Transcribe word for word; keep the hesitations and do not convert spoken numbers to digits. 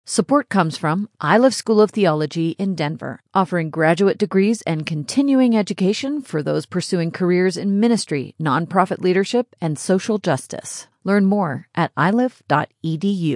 Support comes from Iliff School of Theology in Denver, offering graduate degrees and continuing education for those pursuing careers in ministry, nonprofit leadership, and social justice. Learn more at iliff dot e d u.